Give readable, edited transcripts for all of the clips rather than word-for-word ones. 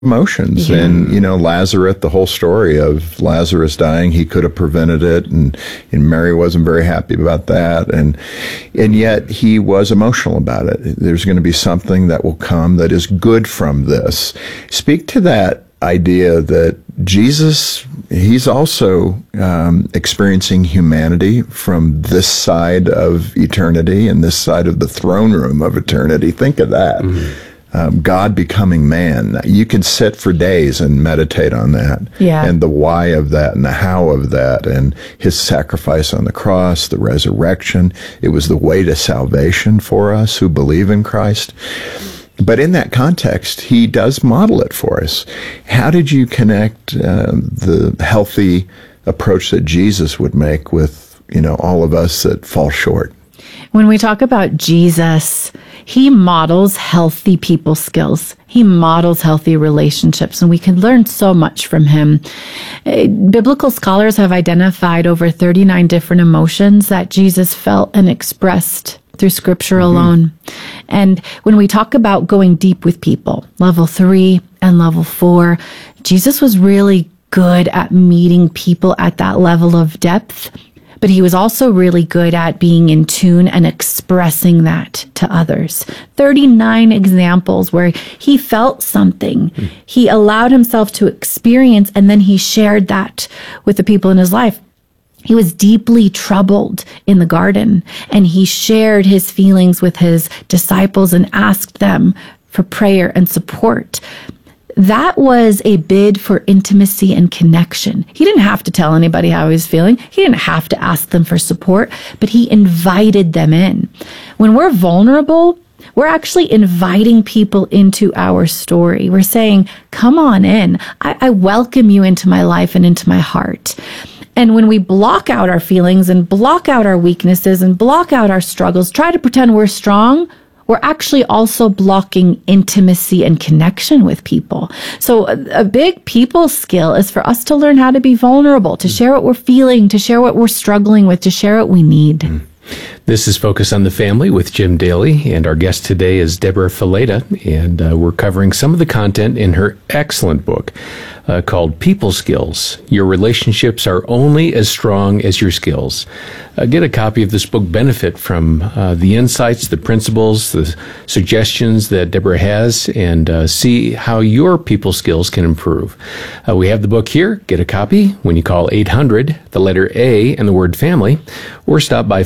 emotions. Yeah. And, Lazarus, the whole story of Lazarus dying, he could have prevented it. And Mary wasn't very happy about that. And yet he was emotional about it. There's going to be something that will come that is good from this. Speak to that idea that Jesus, he's also experiencing humanity from this side of eternity and this side of the throne room of eternity. Think of that. God becoming man. You can sit for days and meditate on that. Yeah. And the why of that and the how of that and his sacrifice on the cross, the resurrection. It was the way to salvation for us who believe in Christ. But in that context, he does model it for us. How did you connect the healthy approach that Jesus would make with, all of us that fall short? When we talk about Jesus, he models healthy people skills. He models healthy relationships, and we can learn so much from him. Biblical scholars have identified over 39 different emotions that Jesus felt and expressed through Scripture alone. And when we talk about going deep with people, level 3 and level 4, Jesus was really good at meeting people at that level of depth. But he was also really good at being in tune and expressing that to others. 39 examples where he felt something. He allowed himself to experience, and then he shared that with the people in his life. He was deeply troubled in the garden, and he shared his feelings with his disciples and asked them for prayer and support. That was a bid for intimacy and connection. He didn't have to tell anybody how he was feeling. He didn't have to ask them for support, but he invited them in. When we're vulnerable, we're actually inviting people into our story. We're saying, come on in. I welcome you into my life and into my heart. And when we block out our feelings and block out our weaknesses and block out our struggles, try to pretend we're strong, we're actually also blocking intimacy and connection with people. So a big people skill is for us to learn how to be vulnerable, to share what we're feeling, to share what we're struggling with, to share what we need. This is Focus on the Family with Jim Daly, and our guest today is Deborah Fileta, and we're covering some of the content in her excellent book called People Skills. Your relationships are only as strong as your skills. Get a copy of this book, benefit from the insights, the principles, the suggestions that Deborah has, and see how your people skills can improve. We have the book here. Get a copy when you call 800, the letter A, and the word family, or stop by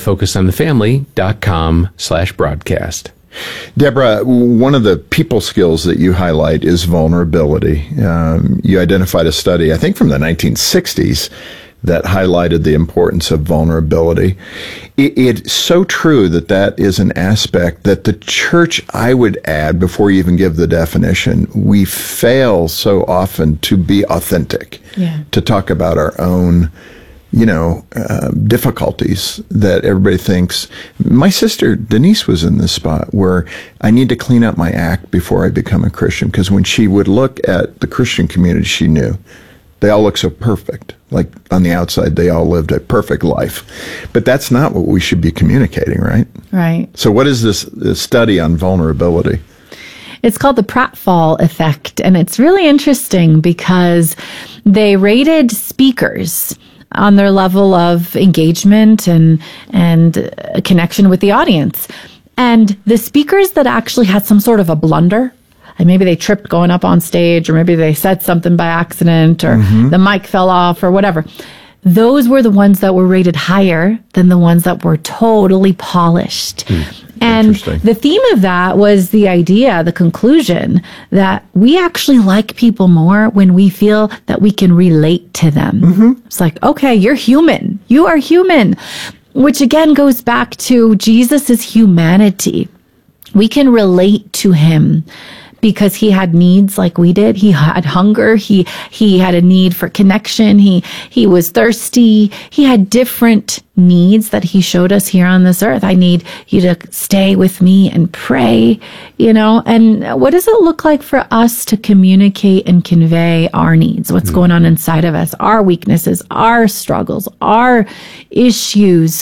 focusonthefamily.com/broadcast. Deborah, one of the people skills that you highlight is vulnerability. You identified a study, I think from the 1960s, that highlighted the importance of vulnerability. It's so true that is an aspect that the church, I would add, before you even give the definition, we fail so often to be authentic, to talk about our own difficulties that everybody thinks. My sister Denise was in this spot where I need to clean up my act before I become a Christian, because when she would look at the Christian community she knew, they all look so perfect. Like on the outside, they all lived a perfect life. But that's not what we should be communicating, right? Right. So what is this study on vulnerability? It's called the Pratfall effect, and it's really interesting because they rated speakers on their level of engagement and connection with the audience. And the speakers that actually had some sort of a blunder, and maybe they tripped going up on stage, or maybe they said something by accident, or the mic fell off, or whatever, those were the ones that were rated higher than the ones that were totally polished. And the theme of that was the idea, the conclusion, that we actually like people more when we feel that we can relate to them. It's like, okay, you're human. You are human. Which again goes back to Jesus' humanity. We can relate to him because he had needs like we did. He had hunger. He had a need for connection. He was thirsty. He had different needs that he showed us here on this earth. I need you to stay with me and pray, and what does it look like for us to communicate and convey our needs, what's going on inside of us, our weaknesses, our struggles, our issues?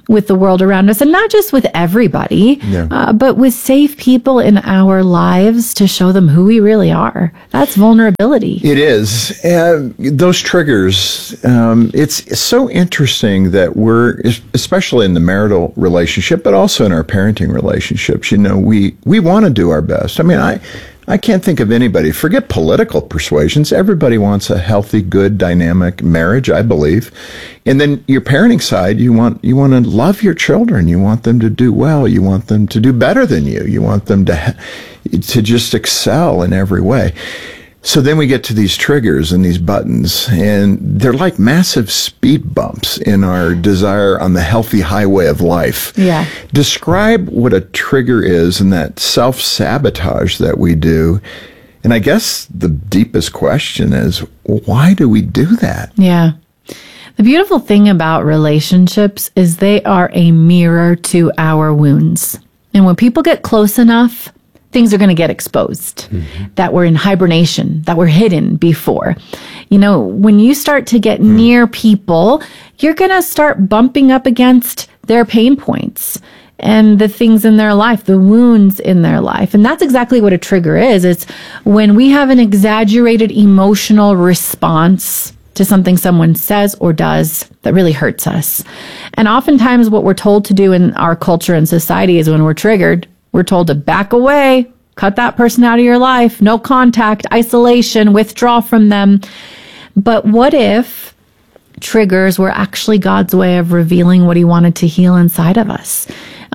with the world around us, and not just with everybody, but with safe people in our lives to show them who we really are. That's vulnerability. It is. Those triggers, it's so interesting that we're, especially in the marital relationship, but also in our parenting relationships, we want to do our best. I mean, I can't think of anybody, forget political persuasions. Everybody wants a healthy, good, dynamic marriage, I believe. And then your parenting side, you want to love your children. You want them to do well. You want them to do better than you. You want them to just excel in every way. So then we get to these triggers and these buttons, and they're like massive speed bumps in our desire on the healthy highway of life. Yeah. Describe what a trigger is and that self-sabotage that we do. And I guess the deepest question is, why do we do that? Yeah. The beautiful thing about relationships is they are a mirror to our wounds. And when people get close enough, things are going to get exposed that were in hibernation, that were hidden before. When you start to get near people, you're going to start bumping up against their pain points and the things in their life, the wounds in their life. And that's exactly what a trigger is. It's when we have an exaggerated emotional response to something someone says or does that really hurts us. And oftentimes what we're told to do in our culture and society is when we're triggered, we're told to back away, cut that person out of your life, no contact, isolation, withdraw from them. But what if triggers were actually God's way of revealing what he wanted to heal inside of us?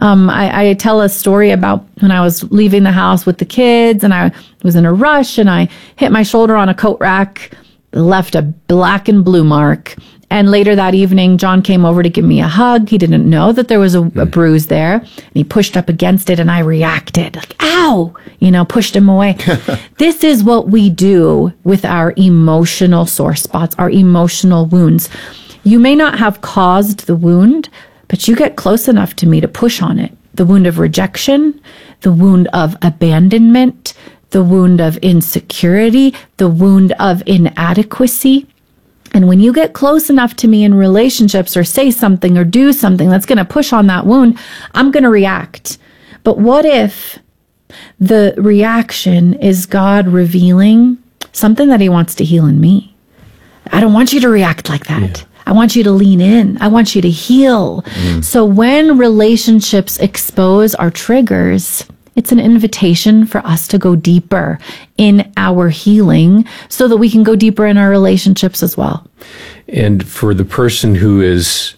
I tell a story about when I was leaving the house with the kids and I was in a rush and I hit my shoulder on a coat rack, left a black and blue mark. And later that evening, John came over to give me a hug. He didn't know that there was a bruise there. And he pushed up against it and I reacted like, ow, pushed him away. This is what we do with our emotional sore spots, our emotional wounds. You may not have caused the wound, but you get close enough to me to push on it. The wound of rejection, the wound of abandonment, the wound of insecurity, the wound of inadequacy. And when you get close enough to me in relationships or say something or do something that's going to push on that wound, I'm going to react. But what if the reaction is God revealing something that he wants to heal in me? I don't want you to react like that. Yeah. I want you to lean in. I want you to heal. So when relationships expose our triggers, it's an invitation for us to go deeper in our healing so that we can go deeper in our relationships as well. And for the person who is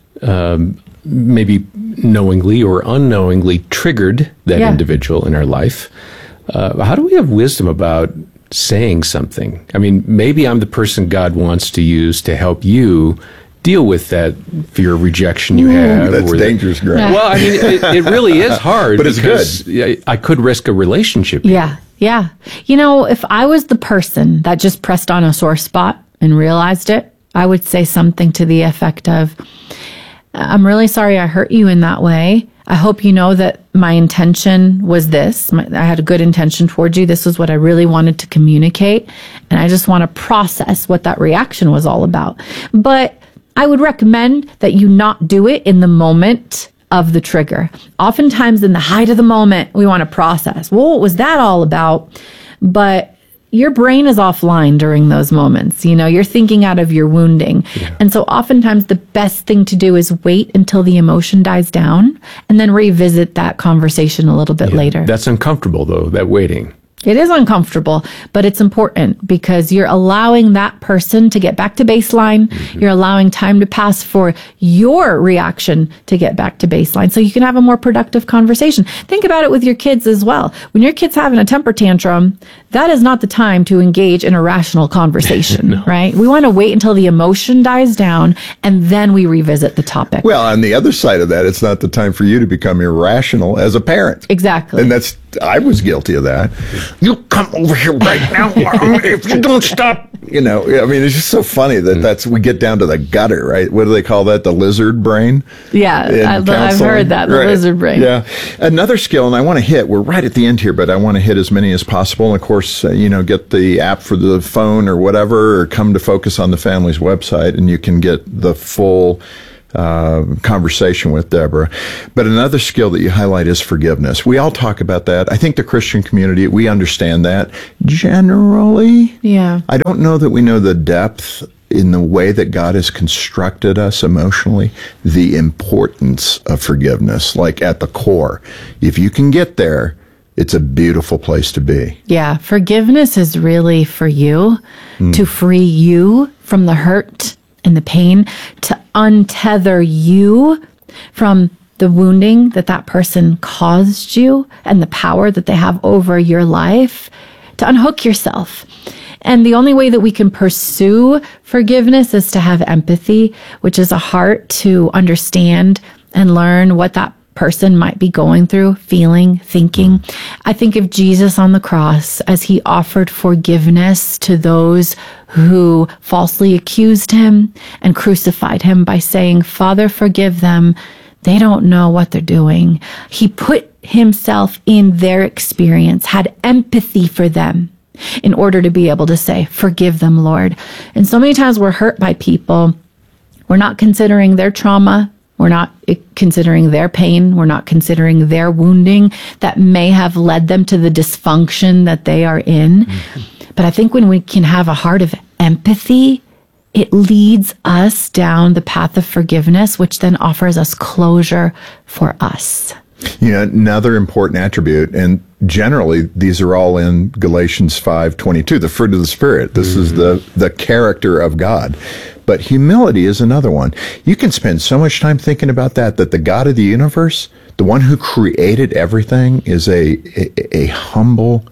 maybe knowingly or unknowingly triggered that individual in our life, how do we have wisdom about saying something? I mean, maybe I'm the person God wants to use to help you deal with that fear of rejection you have. That's dangerous, Greg. Well, I mean, it really is hard. But it's good. I could risk a relationship. Yeah. If I was the person that just pressed on a sore spot and realized it, I would say something to the effect of, I'm really sorry I hurt you in that way. I hope you know that my intention was this. I had a good intention towards you. This is what I really wanted to communicate. And I just want to process what that reaction was all about. But I would recommend that you not do it in the moment of the trigger. Oftentimes in the height of the moment, we want to process, well, what was that all about? But your brain is offline during those moments. You're thinking out of your wounding. Yeah. And so oftentimes the best thing to do is wait until the emotion dies down and then revisit that conversation a little bit later. That's uncomfortable though, that waiting. It is uncomfortable, but it's important because you're allowing that person to get back to baseline. Mm-hmm. You're allowing time to pass for your reaction to get back to baseline so you can have a more productive conversation. Think about it with your kids as well. When your kid's having a temper tantrum, that is not the time to engage in a rational conversation, no. Right? We want to wait until the emotion dies down and then we revisit the topic. Well, on the other side of that, it's not the time for you to become irrational as a parent. Exactly. And I was guilty of that. You come over here right now. If you don't stop. It's just so funny that we get down to the gutter, right? What do they call that? The lizard brain? Yeah, I've heard that, the lizard brain. Yeah. Another skill, and I want to hit, we're right at the end here, but I want to hit as many as possible. And of course, get the app for the phone or whatever, or come to Focus on the Family's website, and you can get the full conversation with Deborah. But another skill that you highlight is forgiveness. We all talk about that. I think the Christian community, we understand that generally. Yeah. I don't know that we know the depth in the way that God has constructed us emotionally, the importance of forgiveness, like at the core. If you can get there, it's a beautiful place to be. Yeah, forgiveness is really for you, to free you from the hurt and the pain, to untether you from the wounding that person caused you and the power that they have over your life, to unhook yourself. And the only way that we can pursue forgiveness is to have empathy, which is a heart to understand and learn what that person might be going through, feeling, thinking. I think of Jesus on the cross as he offered forgiveness to those who falsely accused him and crucified him by saying, "Father, forgive them. They don't know what they're doing." He put himself in their experience, had empathy for them in order to be able to say, "Forgive them, Lord." And so many times we're hurt by people. We're not considering their trauma. We're not considering their pain. We're not considering their wounding that may have led them to the dysfunction that they are in. But I think when we can have a heart of empathy, it leads us down the path of forgiveness, which then offers us closure for us. Another important attribute, and generally these are all in Galatians 5:22, the fruit of the Spirit. This is the character of God. But humility is another one. You can spend so much time thinking about that the God of the universe, the one who created everything, is a humble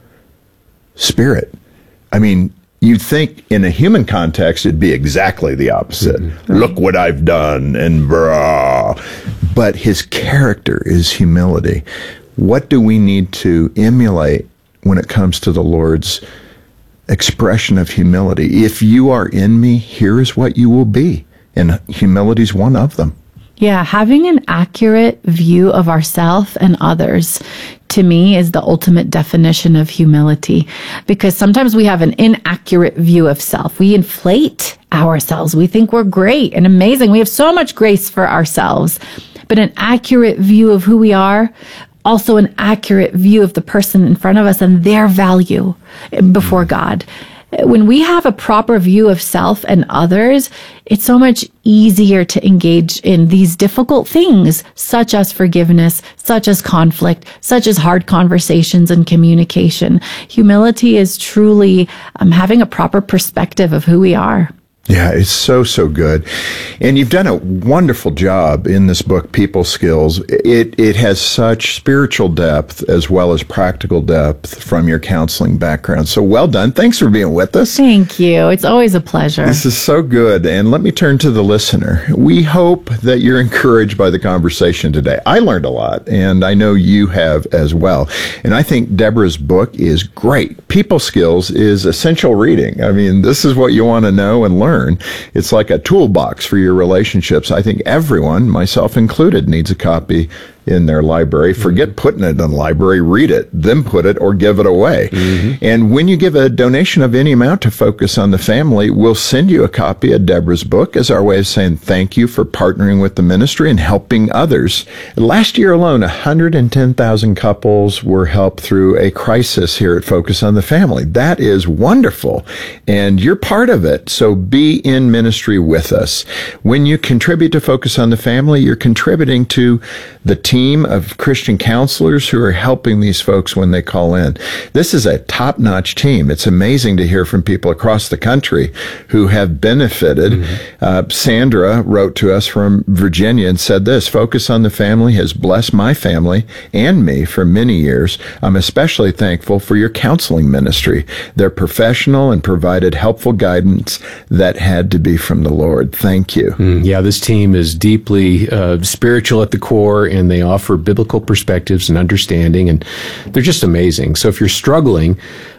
spirit. I mean, you'd think in a human context, it'd be exactly the opposite. Mm-hmm. Look what I've done, and brah. But his character is humility. What do we need to emulate when it comes to the Lord's expression of humility? If you are in me, here is what you will be. And humility is one of them. Yeah, having an accurate view of ourselves and others, to me, is the ultimate definition of humility. Because sometimes we have an inaccurate view of self. We inflate ourselves. We think we're great and amazing. We have so much grace for ourselves. But an accurate view of who we are, also an accurate view of the person in front of us and their value before God. When we have a proper view of self and others, it's so much easier to engage in these difficult things, such as forgiveness, such as conflict, such as hard conversations and communication. Humility is truly having a proper perspective of who we are. Yeah, it's so good. And you've done a wonderful job in this book, People Skills. It has such spiritual depth as well as practical depth from your counseling background. So well done. Thanks for being with us. Thank you. It's always a pleasure. This is so good. And let me turn to the listener. We hope that you're encouraged by the conversation today. I learned a lot, and I know you have as well. And I think Deborah's book is great. People Skills is essential reading. I mean, this is what you want to know and learn. It's like a toolbox for your relationships. I think everyone, myself included, needs a copy in their library. Forget putting it in the library, read it, then put it or give it away. Mm-hmm. And when you give a donation of any amount to Focus on the Family, we'll send you a copy of Deborah's book as our way of saying thank you for partnering with the ministry and helping others. Last year alone, 110,000 couples were helped through a crisis here at Focus on the Family. That is wonderful. And you're part of it. So be in ministry with us. When you contribute to Focus on the Family, you're contributing to the team of Christian counselors who are helping these folks when they call in. This is a top-notch team. It's amazing to hear from people across the country who have benefited. Mm-hmm. Sandra wrote to us from Virginia and said this: Focus on the Family has blessed my family and me for many years. I'm especially thankful for your counseling ministry. They're professional and provided helpful guidance that had to be from the Lord. Thank you. Yeah, this team is deeply spiritual at the core, and they offer biblical perspectives and understanding, and they're just amazing. So if you're struggling,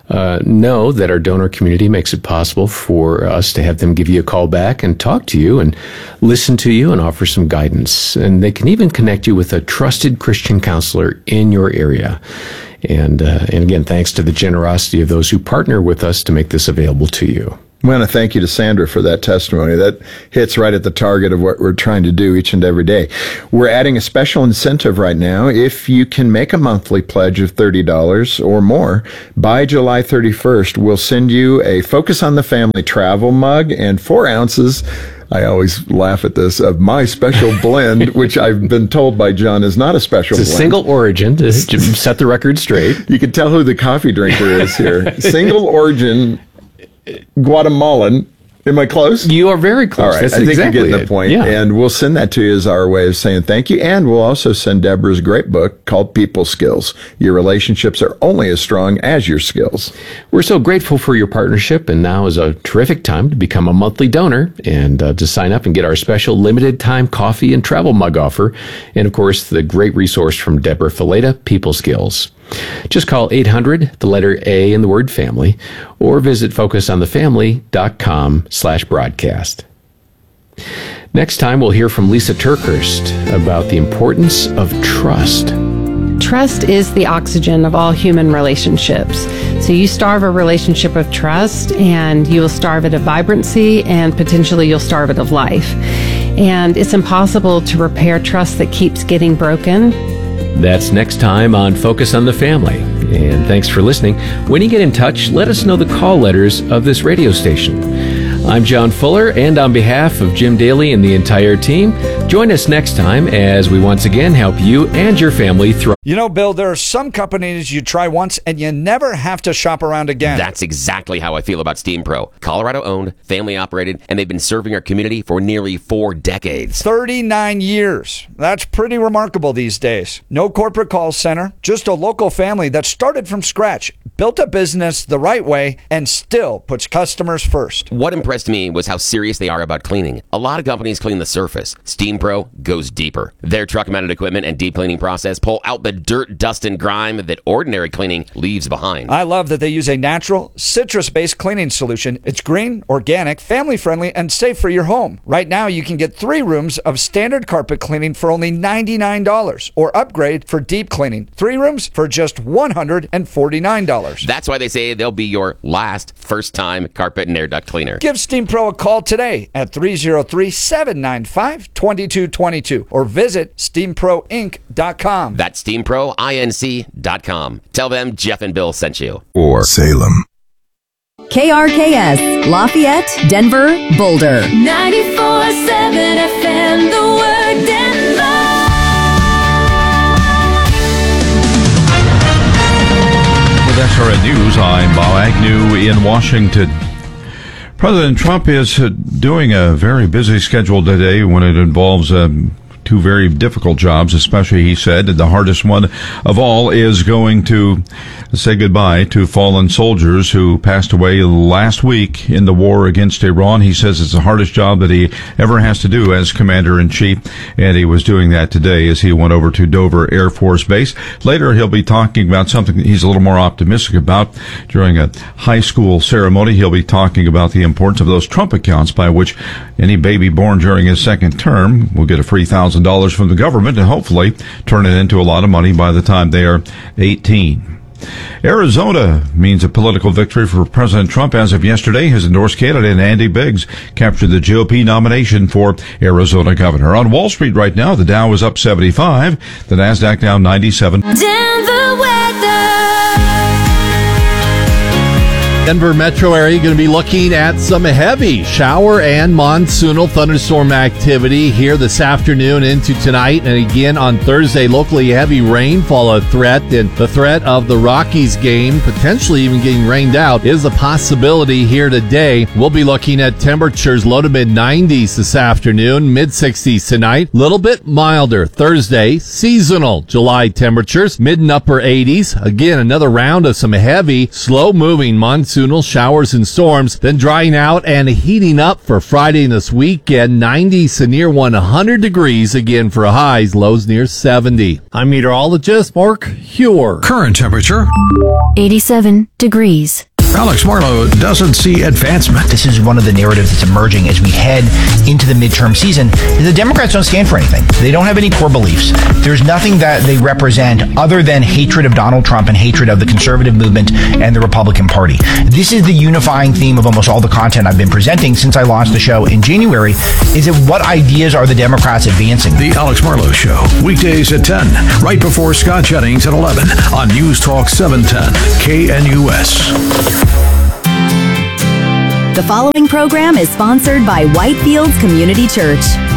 know that our donor community makes it possible for us to have them give you a call back and talk to you and listen to you and offer some guidance. And they can even connect you with a trusted Christian counselor in your area. And again, thanks to the generosity of those who partner with us to make this available to you. I want to thank you to Sandra for that testimony. That hits right at the target of what we're trying to do each and every day. We're adding a special incentive right now. If you can make a monthly pledge of $30 or more, by July 31st, we'll send you a Focus on the Family travel mug and 4 ounces, I always laugh at this, of my special blend, which I've been told by John is not a special blend. It's a single origin, to set the record straight. You can tell who the coffee drinker is here. Single origin Guatemalan. Am I close? You are very close. All right. That's I think exactly you're getting the point. Yeah. And we'll send that to you as our way of saying thank you. And we'll also send Deborah's great book called People Skills. Your relationships are only as strong as your skills. We're so grateful for your partnership, and now is a terrific time to become a monthly donor and to sign up and get our special limited time coffee and travel mug offer. And of course, the great resource from Deborah Fileta, People Skills. Just call 800, the letter A in the word family, or visit focusonthefamily.com/broadcast. Next time, we'll hear from Lisa Turkhurst about the importance of trust. Trust is the oxygen of all human relationships. So you starve a relationship of trust, and you will starve it of vibrancy, and potentially you'll starve it of life. And it's impossible to repair trust that keeps getting broken. That's next time on Focus on the Family. And thanks for listening. When you get in touch, let us know the call letters of this radio station. I'm John Fuller, and on behalf of Jim Daly and the entire team, join us next time as we once again help you and your family thrive. You know, Bill, there are some companies you try once and you never have to shop around again. That's exactly how I feel about Steam Pro. Colorado owned, family operated, and they've been serving our community for nearly 4 decades. 39 years. That's pretty remarkable these days. No corporate call center, just a local family that started from scratch, built a business the right way, and still puts customers first. What impressed me was how serious they are about cleaning. A lot of companies clean the surface. Steam Pro goes deeper. Their truck-mounted equipment and deep cleaning process pull out the dirt, dust, and grime that ordinary cleaning leaves behind. I love that they use a natural, citrus-based cleaning solution. It's green, organic, family-friendly, and safe for your home. Right now, you can get 3 rooms of standard carpet cleaning for only $99, or upgrade for deep cleaning. 3 rooms for just $149. That's why they say they'll be your last first-time carpet and air duct cleaner. Give Steam Pro a call today at 303-795-2222 or visit SteamProInc.com. That's SteamProInc.com. Tell them Jeff and Bill sent you. Or Salem. KRKS, Lafayette, Denver, Boulder. 94.7 FM, the word Denver. With SRN News, I'm Bob Agnew in Washington. President Trump is doing a very busy schedule today when it involves 2 very difficult jobs, especially, he said, the hardest one of all is going to say goodbye to fallen soldiers who passed away last week in the war against Iran. He says it's the hardest job that he ever has to do as commander-in-chief, and he was doing that today as he went over to Dover Air Force Base. Later, he'll be talking about something that he's a little more optimistic about. During a high school ceremony, he'll be talking about the importance of those Trump accounts by which any baby born during his second term will get a free $1,000 from the government and hopefully turn it into a lot of money by the time they are 18. Arizona means a political victory for President Trump. As of yesterday, his endorsed candidate, Andy Biggs, captured the GOP nomination for Arizona governor. On Wall Street right now, the Dow is up 75, the NASDAQ down 97. Denver weather. Denver metro area going to be looking at some heavy shower and monsoonal thunderstorm activity here this afternoon into tonight. And again on Thursday, locally heavy rainfall a threat. And the threat of the Rockies game potentially even getting rained out is a possibility here today. We'll be looking at temperatures low to mid 90s this afternoon, mid 60s tonight. Little bit milder Thursday, seasonal July temperatures, mid and upper 80s. Again, another round of some heavy, slow moving monsoonal showers and storms, then drying out and heating up for Friday and this weekend. 90s to near 100 degrees again for highs, lows near 70. I'm meteorologist Mark Huer. Current temperature 87 degrees. Alex Marlowe doesn't see advancement. This is one of the narratives that's emerging as we head into the midterm season. The Democrats don't stand for anything. They don't have any core beliefs. There's nothing that they represent other than hatred of Donald Trump and hatred of the conservative movement and the Republican Party. This is the unifying theme of almost all the content I've been presenting since I launched the show in January, is that what ideas are the Democrats advancing? The Alex Marlowe Show, weekdays at 10, right before Scott Jennings at 11 on News Talk 710 KNUS. The following program is sponsored by Whitefields Community Church.